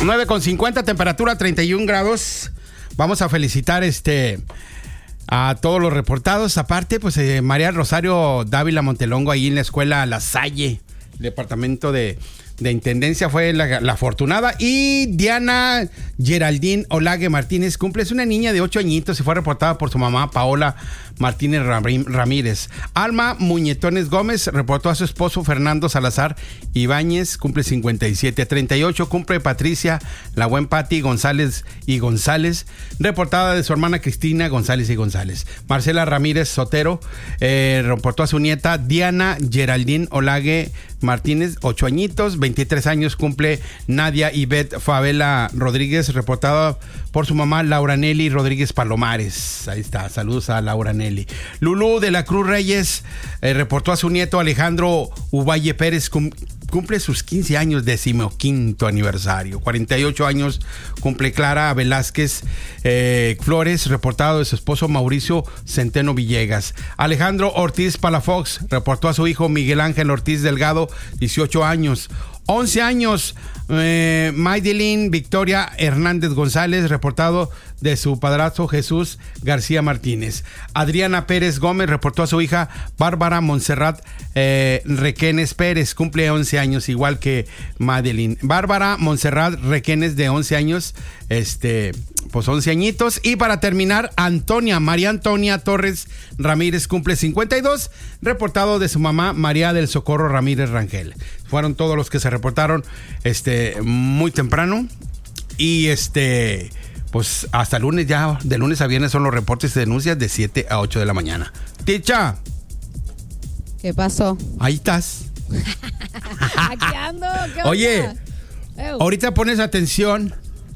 9:50, temperatura 31 grados. Vamos a felicitar a todos los reportados. Aparte, pues María Rosario Dávila Montelongo, ahí en la escuela La Salle, departamento de Intendencia, fue la afortunada. Y Diana Geraldine Olague Martínez cumple, es una niña de 8 añitos y fue reportada por su mamá Paola Martínez Ramírez. Alma Muñetones Gómez reportó a su esposo Fernando Salazar Ibáñez, cumple 57. 38 cumple Patricia La Buen Pati González y González, reportada de su hermana Cristina González y González. Marcela Ramírez Sotero reportó a su nieta Diana Geraldine Olague Martínez, 8 añitos. 23 años cumple Nadia Ivette Favela Rodríguez, reportada por su mamá Laura Nelly Rodríguez Palomares. Ahí está, saludos a Laura Nelly. Lulú de la Cruz Reyes reportó a su nieto Alejandro Uvalle Pérez, cumple sus 15 años, 15º aniversario. 48 años cumple Clara Velázquez Flores, reportado de su esposo Mauricio Centeno Villegas. Alejandro Ortiz Palafox reportó a su hijo Miguel Ángel Ortiz Delgado, 18 años. 11 años, Maydelin Victoria Hernández González, reportado de su padrastro Jesús García Martínez. Adriana Pérez Gómez reportó a su hija Bárbara Montserrat Requenes Pérez, cumple 11 años, igual que Maydelin. Bárbara Montserrat Requenes, de 11 años, pues 11 añitos. Y para terminar, María Antonia Torres Ramírez cumple 52, reportado de su mamá María del Socorro Ramírez Rangel. Fueron todos los que se reportaron muy temprano. Y pues hasta lunes, ya de lunes a viernes son los reportes y denuncias de 7 a 8 de la mañana. Ticha, ¿qué pasó? Ahí estás. Aquí ando. ¿Qué onda? Oye, ahorita pones atención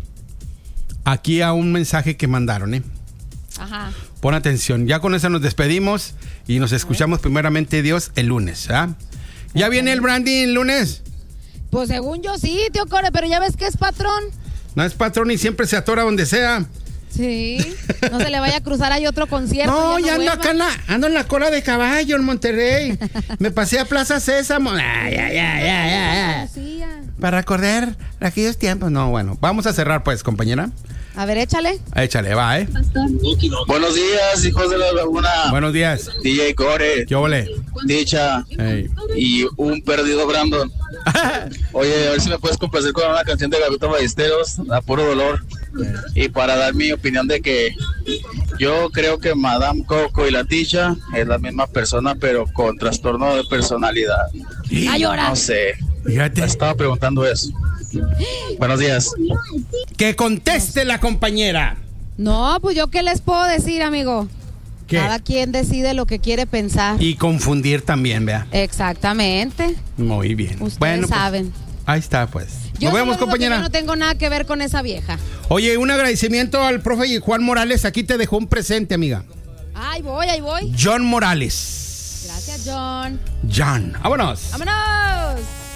aquí a un mensaje que mandaron, Ajá. Pon atención. Ya con eso nos despedimos y nos escuchamos primeramente Dios el lunes, ¿ah? ¿Ya viene el Brandy el lunes? Pues según yo sí, tío Core, pero ya ves que es patrón. No es patrón y siempre se atora donde sea. Sí, no se le vaya a cruzar ahí otro concierto. No, ya ando acá ando en la cola de caballo en Monterrey. Me pasé a Plaza Sésamo. Ya. Para recordar aquellos tiempos. No, bueno, vamos a cerrar pues, compañera. A ver, échale. Échale, va, Buenos días, hijos de la laguna. Buenos días. DJ Core. ¿Qué ole? Dicha. Hey. Y un perdido Brandon. Oye, a ver si me puedes complacer con una canción de Gavito Ballesteros, A Puro Dolor. Y para dar mi opinión de que yo creo que Madame Coco y la Ticha es la misma persona, pero con trastorno de personalidad. ¡A llorar! No sé. Fíjate. Estaba preguntando eso. Buenos días. Que conteste la compañera. No, pues yo qué les puedo decir, amigo. ¿Qué? Cada quien decide lo que quiere pensar. Y confundir también, vea. Exactamente. Muy bien. Ustedes bueno, saben. Pues, ahí está, pues. Yo Nos vemos, digo compañera. Que yo no tengo nada que ver con esa vieja. Oye, un agradecimiento al profe Juan Morales. Aquí te dejó un presente, amiga. Ahí voy. John Morales. Gracias, John. John. Vámonos. ¡Vámonos!